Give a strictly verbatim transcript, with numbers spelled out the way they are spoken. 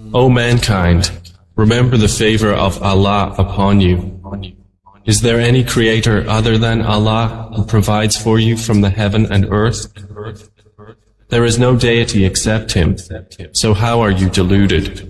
O mankind, remember the favor of Allah upon you. Is there any creator other than Allah who provides for you from the heaven and earth? There is no deity except Him, so how are you deluded?